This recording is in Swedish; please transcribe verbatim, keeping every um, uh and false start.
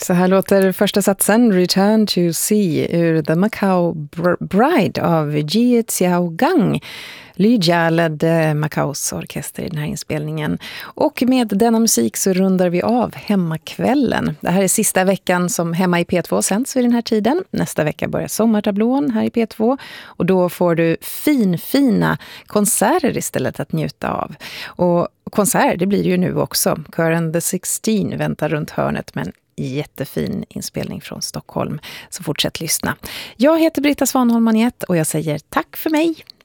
Så här låter första satsen Return to Sea ur The Macau Bride av Jie Xiaogang. Li Jia ledde Macaus orkester i den här inspelningen. Och med denna musik så rundar vi av hemmakvällen. Det här är sista veckan som Hemma i P två sänds vid den här tiden. Nästa vecka börjar sommartablån här i P två. Och då får du fin, fina konserter istället att njuta av. Och konsert, det blir det ju nu också. Kören The sexton väntar runt hörnet, men jättefin inspelning från Stockholm. Så fortsätt lyssna. Jag heter Britta Svanholm Maniet och jag säger tack för mig.